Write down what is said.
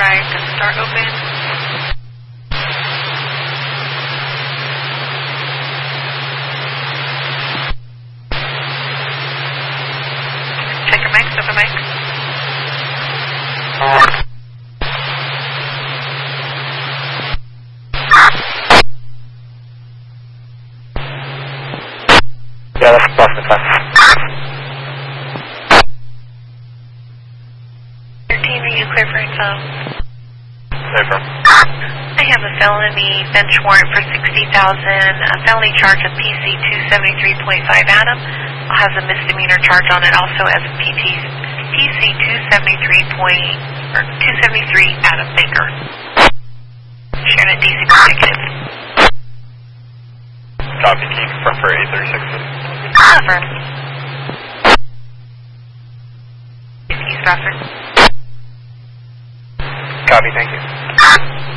drive to start open. Check your mics, open mic. Yeah, that's Boston 5. 13, are you clear for info? Clear for. I have a felony bench warrant for $60,000, a felony charge of PC 273.5 Adam. It has a misdemeanor charge on it also as PC 273 Adam Baker. Sharon at DC Executive. Copy, can you confirm for 836? Confirm. Use bathroom. Copy, thank you.